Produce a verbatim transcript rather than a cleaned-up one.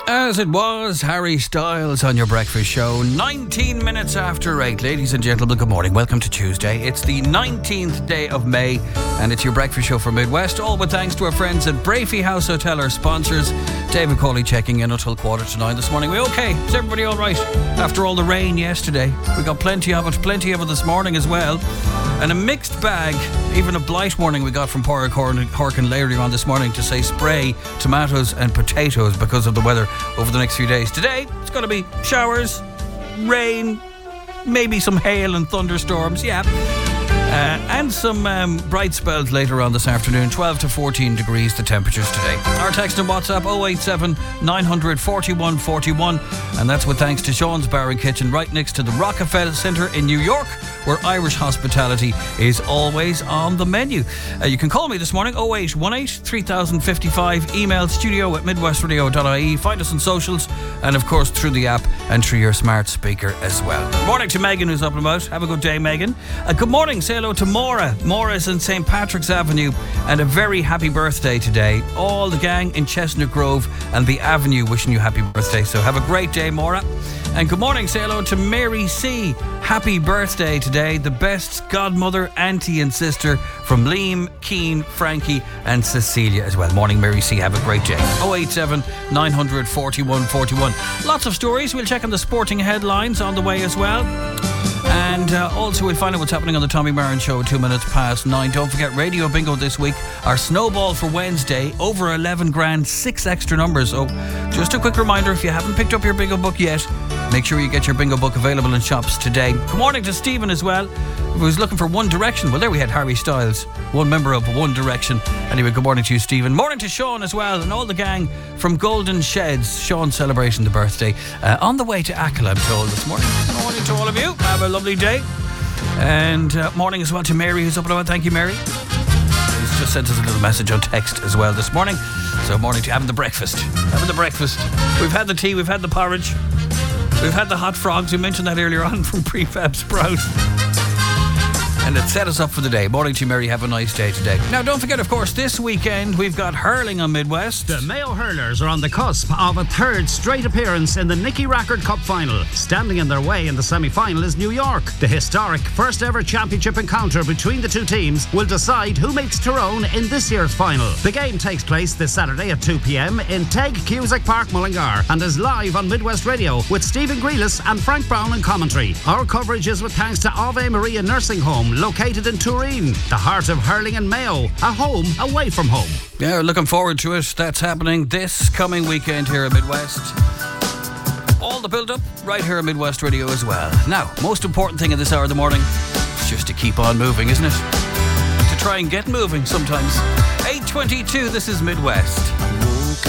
As it was, Harry Styles on your breakfast show. nineteen minutes after eight. Ladies and gentlemen, good morning. Welcome to Tuesday. It's the nineteenth day of May, and it's your breakfast show for Midwest. All with thanks to our friends at Brafey House Hotel, our sponsors. David Coley checking in until quarter to nine this morning. We okay? Is everybody all right? After all the rain yesterday, we got plenty of it, plenty of it this morning as well. And a mixed bag, even a blight warning we got from Pádraig Horkin later on this morning to say spray tomatoes and potatoes because of the weather over the next few days. Today, it's going to be showers, rain, maybe some hail and thunderstorms, yeah. Uh, and some um, bright spells later on this afternoon. twelve to fourteen degrees the temperatures today. Our text and WhatsApp oh eight seven, nine hundred, forty-one forty-one, and that's with thanks to Sean's Bar and Kitchen right next to the Rockefeller Centre in New York, where Irish hospitality is always on the menu. Uh, you can call me this morning, oh eight one eight, three thousand fifty-five, email studio at midwestradio dot I E, find us on socials, and of course through the app and through your smart speaker as well. Good morning to Megan, who's up and about. Have a good day, Megan. Uh, good morning, say hello to Maura. Maura's in Saint Patrick's Avenue, and a very happy birthday today. All the gang in Chestnut Grove and the Avenue wishing you happy birthday, so have a great day, Maura. And good morning, say hello to Mary C. Happy birthday today. The best godmother, auntie and sister from Liam, Keane, Frankie and Cecilia as well. Morning, Mary C. Have a great day. oh eight seven, nine hundred, forty-one forty-one. Lots of stories. We'll check on the sporting headlines on the way as well. And uh, also we'll find out what's happening on the Tommy Marin Show two minutes past nine. Don't forget Radio Bingo this week. Our snowball for Wednesday, over eleven grand, six extra numbers. So just a quick reminder, if you haven't picked up your bingo book yet, make sure you get your bingo book available in shops today. Good morning to Stephen as well, who was looking for One Direction. Well, there we had Harry Styles, one member of One Direction. Anyway, good morning to you, Stephen. Morning to Sean as well, and all the gang from Golden Sheds. Sean celebrating the birthday uh, on the way to Achill, I'm told, this morning. Good morning to all of you. Have a lovely day. And uh, morning as well to Mary, who's up and about. Thank you, Mary. He's just sent us a little message on text as well this morning. So morning to having the breakfast. Having the breakfast. We've had the tea, we've had the porridge. We've had the hot frogs, we mentioned that earlier on, from Prefab Sprout. And it set us up for the day. Morning to you, Mary. Have a nice day today. Now, don't forget, of course, this weekend we've got hurling on Midwest. The Mayo Hurlers are on the cusp of a third straight appearance in the Nicky Rackard Cup final. Standing in their way in the semi-final is New York. The historic first ever championship encounter between the two teams will decide who makes Tyrone in this year's final. The game takes place this Saturday at two p.m. in Teg Cusack Park, Mullingar, and is live on Midwest Radio with Stephen Grealis and Frank Brown in commentary. Our coverage is with thanks to Ave Maria Nursing Home, located in Turin, the heart of hurling and Mayo, a home away from home. Yeah, we're looking forward to it. That's happening this coming weekend here at Midwest. All the build-up right here at Midwest Radio as well. Now, most important thing at this hour of the morning is just to keep on moving, isn't it? To try and get moving sometimes. eight twenty-two, this is Midwest.